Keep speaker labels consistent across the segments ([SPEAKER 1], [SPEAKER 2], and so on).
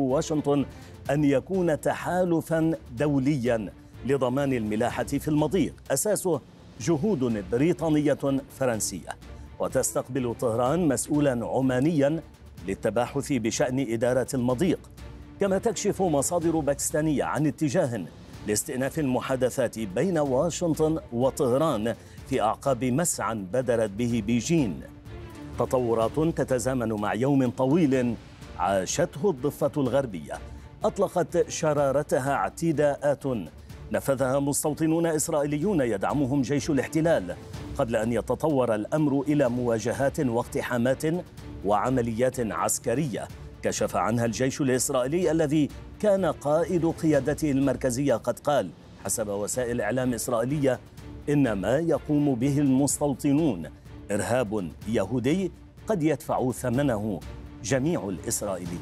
[SPEAKER 1] واشنطن أن يكون تحالفاً دولياً لضمان الملاحة في المضيق أساسه جهود بريطانية فرنسية، وتستقبل طهران مسؤولاً عمانياً للتباحث بشأن إدارة المضيق. كما تكشف مصادر باكستانية عن اتجاه لاستئناف المحادثات بين واشنطن وطهران في أعقاب مسعى بدرت به بيجين، تطورات تتزامن مع يوم طويل عاشته الضفة الغربية أطلقت شرارتها اعتداءات نفذها مستوطنون إسرائيليون يدعمهم جيش الاحتلال، قبل أن يتطور الأمر إلى مواجهات واقتحامات وعمليات عسكرية كشف عنها الجيش الإسرائيلي الذي كان قائد قيادته المركزية قد قال حسب وسائل إعلام إسرائيلية إن ما يقوم به المستوطنون إرهاب يهودي قد يدفع ثمنه جميع الإسرائيليين.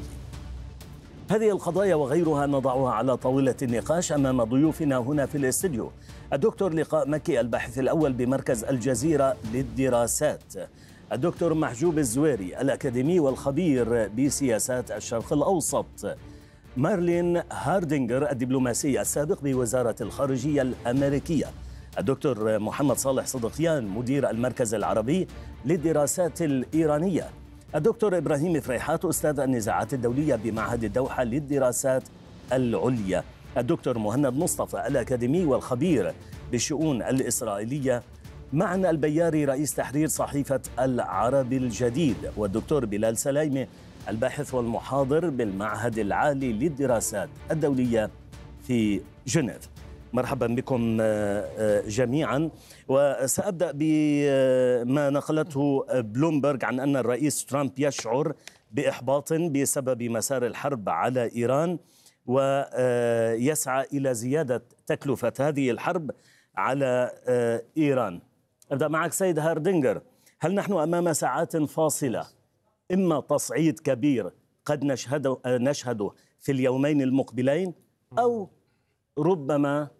[SPEAKER 1] هذه القضايا وغيرها نضعها على طاولة النقاش أمام ضيوفنا هنا في الاستديو: الدكتور لقاء مكي الباحث الأول بمركز الجزيرة للدراسات، الدكتور محجوب الزويري الأكاديمي والخبير بسياسات الشرق الأوسط، مارلين هاردينغر الدبلوماسي السابق بوزارة الخارجية الأمريكية، الدكتور محمد صالح صدقيان مدير المركز العربي للدراسات الإيرانية، الدكتور إبراهيم فريحات أستاذ النزاعات الدولية بمعهد الدوحة للدراسات العليا، الدكتور مهند مصطفى الأكاديمي والخبير بالشؤون الإسرائيلية، معنا البياري رئيس تحرير صحيفة العربي الجديد، والدكتور بلال سلايمة الباحث والمحاضر بالمعهد العالي للدراسات الدولية في جنيف. مرحبا بكم جميعا، وسأبدأ بما نقلته بلومبرغ عن أن الرئيس ترامب يشعر بإحباط بسبب مسار الحرب على إيران ويسعى إلى زيادة تكلفة هذه الحرب على إيران. أبدأ معك سيد هاردينغر، هل نحن أمام ساعات فاصلة، إما تصعيد كبير قد نشهده في اليومين المقبلين، أو ربما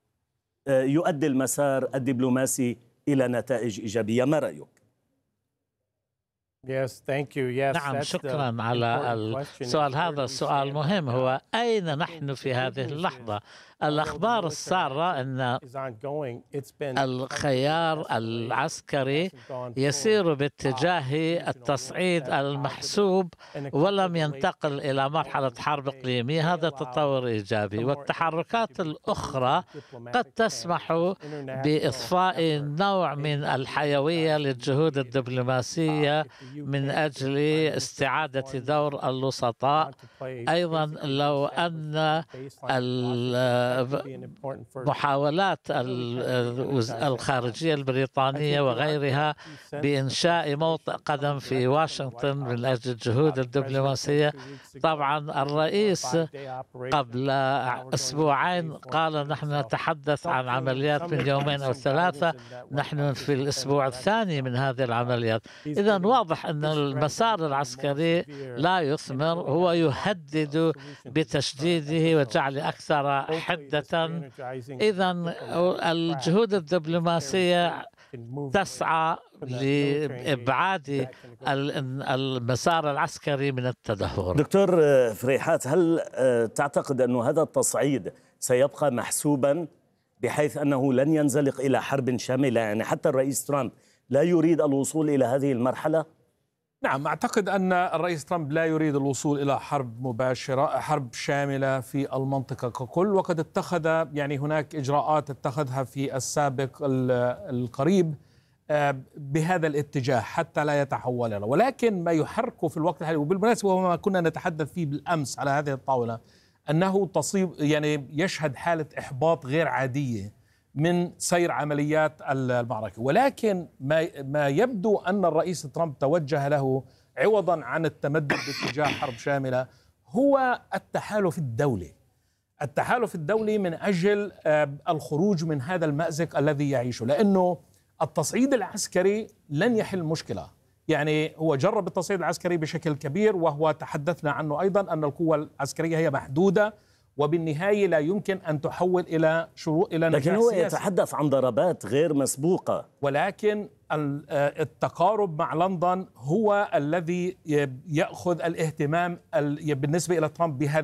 [SPEAKER 1] يؤدي المسار الدبلوماسي إلى نتائج إيجابية؟ ما رأيك؟
[SPEAKER 2] نعم، شكرا على السؤال. هذا السؤال مهم. هو أين نحن في هذه اللحظة؟ الأخبار السارة أن الخيار العسكري يسير باتجاه التصعيد المحسوب ولم ينتقل إلى مرحلة حرب إقليمية. هذا تطور إيجابي، والتحركات الأخرى قد تسمح بإضفاء نوع من الحيوية للجهود الدبلوماسية من أجل استعادة دور الوسطاء. أيضا لو أن محاولات الخارجية البريطانية وغيرها بإنشاء موطئ قدم في واشنطن من أجل الجهود الدبلوماسية، طبعا الرئيس قبل أسبوعين قال نحن نتحدث عن عمليات من يومين أو ثلاثة، نحن في الأسبوع الثاني من هذه العمليات. إذن واضح أن المسار العسكري لا يثمر، هو يهدد بتشديده وجعل أكثر حدة. إذن الجهود الدبلوماسية تسعى لإبعاد المسار العسكري من التدهور.
[SPEAKER 1] دكتور فريحات، هل تعتقد أن هذا التصعيد سيبقى محسوبا بحيث أنه لن ينزلق إلى حرب شاملة؟ يعني حتى الرئيس ترامب لا يريد الوصول إلى هذه المرحلة؟
[SPEAKER 3] نعم، أعتقد أن الرئيس ترامب لا يريد الوصول إلى حرب مباشرة، حرب شاملة في المنطقة ككل، وقد اتخذ هناك إجراءات اتخذها في السابق القريب بهذا الاتجاه حتى لا يتحول، ولكن ما يحركه في الوقت الحالي، وبالمناسبة وهو ما كنا نتحدث فيه بالأمس على هذه الطاولة، أنه يشهد حالة إحباط غير عادية من سير عمليات المعركة. ولكن ما يبدو أن الرئيس ترامب توجه له عوضا عن التمدد باتجاه حرب شاملة هو التحالف الدولي من أجل الخروج من هذا المأزق الذي يعيشه، لأنه التصعيد العسكري لن يحل المشكلة. هو جرب التصعيد العسكري بشكل كبير، وهو تحدثنا عنه أيضا أن القوة العسكرية هي محدودة، وبالنهاية لا يمكن أن تحول إلى نجاح سياسي.
[SPEAKER 1] لكن هو يتحدث عن ضربات غير مسبوقة.
[SPEAKER 3] ولكن التقارب مع لندن هو الذي يأخذ الاهتمام بالنسبة إلى ترامب بهذا